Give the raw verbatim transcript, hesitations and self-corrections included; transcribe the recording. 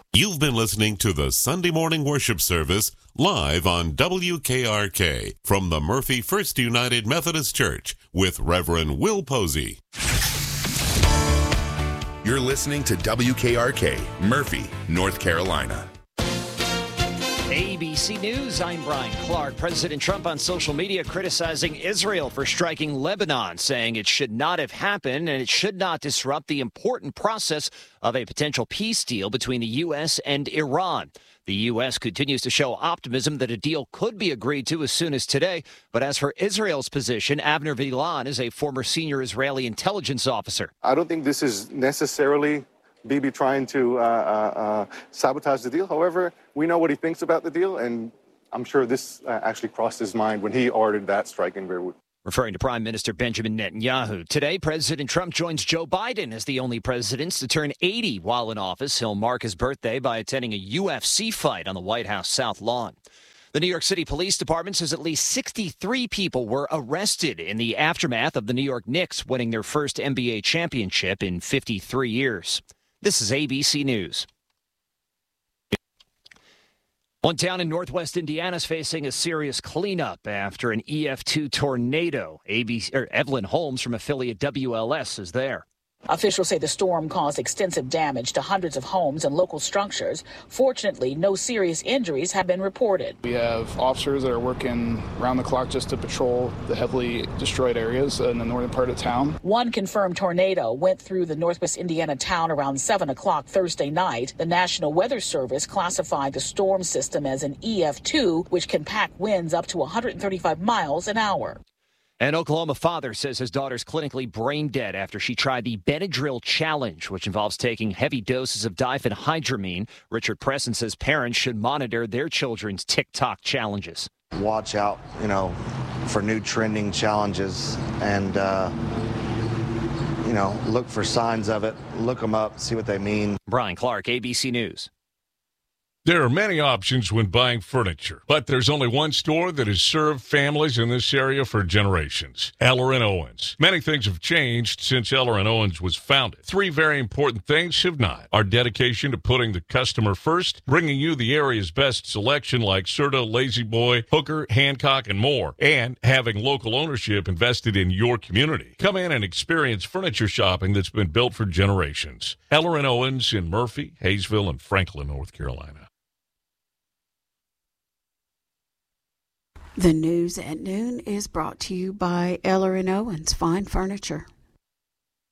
You've been listening to the Sunday morning worship service live on W K R K from the Murphy First United Methodist Church with Reverend Will Posey. You're listening to W K R K, Murphy, North Carolina. A B C News, I'm Brian Clark. President Trump on social media criticizing Israel for striking Lebanon, saying it should not have happened and it should not disrupt the important process of a potential peace deal between the U S and Iran. The U S continues to show optimism that a deal could be agreed to as soon as today. But as for Israel's position, Avner Vilan is a former senior Israeli intelligence officer. I don't think this is necessarily Bibi trying to uh, uh, uh, sabotage the deal. However, we know what he thinks about the deal, and I'm sure this uh, actually crossed his mind when he ordered that strike in Beirut. Referring to Prime Minister Benjamin Netanyahu. Today, President Trump joins Joe Biden as the only presidents to turn eighty while in office. He'll mark his birthday by attending a U F C fight on the White House South Lawn. The New York City Police Department says at least sixty-three people were arrested in the aftermath of the New York Knicks winning their first N B A championship in fifty-three years. This is A B C News. One town in northwest Indiana is facing a serious cleanup after an E F two tornado. A B C, or Evelyn Holmes from affiliate W L S is there. Officials say the storm caused extensive damage to hundreds of homes and local structures. Fortunately, no serious injuries have been reported. We have officers that are working around the clock just to patrol the heavily destroyed areas in the northern part of town. One confirmed tornado went through the northwest Indiana town around seven o'clock Thursday night. The National Weather Service classified the storm system as an E F two, which can pack winds up to one hundred thirty-five miles an hour. An Oklahoma father says his daughter's clinically brain dead after she tried the Benadryl challenge, which involves taking heavy doses of diphenhydramine. Richard Preston says parents should monitor their children's TikTok challenges. Watch out, you know, for new trending challenges and, uh, you know, look for signs of it. Look them up, see what they mean. Brian Clark, A B C News. There are many options when buying furniture, but there's only one store that has served families in this area for generations, Eller and Owens. Many things have changed since Eller and Owens was founded. Three very important things have not. Our dedication to putting the customer first, bringing you the area's best selection like Serta, Lazy Boy, Hooker, Hancock, and more, and having local ownership invested in your community. Come in and experience furniture shopping that's been built for generations. Eller and Owens in Murphy, Hayesville, and Franklin, North Carolina. The news at noon is brought to you by Eller and Owens Fine Furniture.